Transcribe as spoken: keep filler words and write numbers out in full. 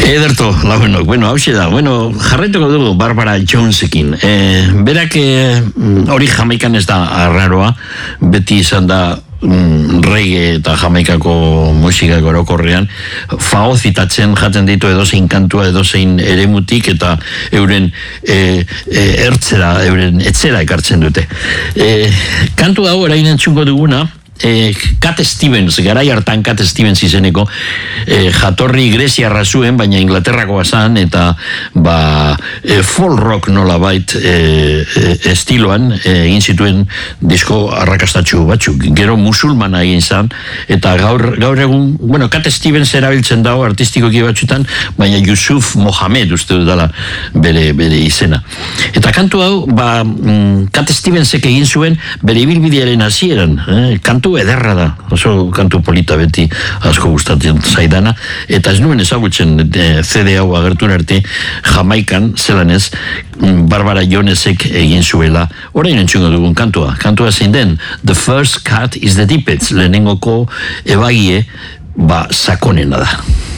Ederto, lagunok, bueno, hau da, bueno, jarraituko dugu Barbara Jonesekin. E, berak hori Jamaikan ez da arraroa, beti izan da mm, reggae eta Jamaikako musikak orokorrean, fao zitatzen jaten ditu edozein kantua, edozein eremutik eta euren e, e, ertzera, euren etzera ekartzen dute. E, kantu hau erain entzungo duguna, Eh, Cat Stevens, garai hartan Cat Stevens izeneko eh, jatorri greziarra zuen, baina Inglaterrakoa zan, eta ba, eh, folk rock nolabait eh, eh, estiloan eh, egin zituen disko arrakastatxu batzuk, gero musulmana egin zan, eta gaur, gaur egun, bueno, Cat Stevens erabiltzen dago artistikoki batzutan, baina Yusuf Mohamed uste dut dela bere, bere izena. Eta kantu hau, ba, mm, Cat Stevensek egin zuen bere ibilbidearen hasieran, eh, kantu ederra da, oso kantu polita beti asko gustatzen zaidana, eta ez nuen ezagutzen e, C D hau agertun arte Jamaikan, zelan ez, Barbara Jonesek egin zuela, orain entzungo dugun kantua, kantua zein den, The First Cut is the Deepest, lehenengoko ebagie, ba, sakonena da.